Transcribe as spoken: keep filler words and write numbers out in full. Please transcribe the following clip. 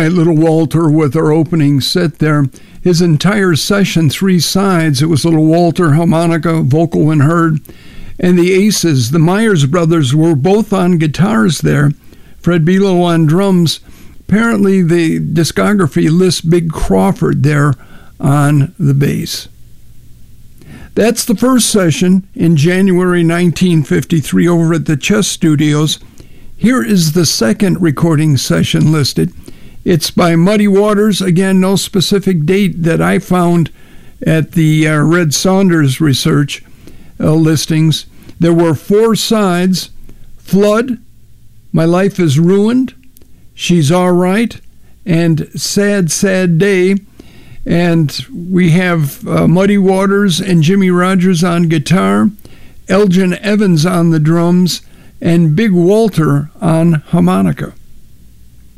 right, Little Walter with our opening set there. His entire session, three sides, it was Little Walter, harmonica, vocal when heard, and the Aces, the Myers brothers, were both on guitars there. Fred Belo on drums. Apparently the discography lists Big Crawford there on the bass. That's the first session in January nineteen fifty-three over at the Chess Studios. Here is the second recording session listed. It's by Muddy Waters. Again, no specific date that I found at the uh, Red Saunders research uh, listings. There were four sides: Flood, My Life is Ruined, She's All Right, and Sad, Sad Day. And we have uh, Muddy Waters and Jimmy Rogers on guitar, Elgin Evans on the drums, and Big Walter on harmonica.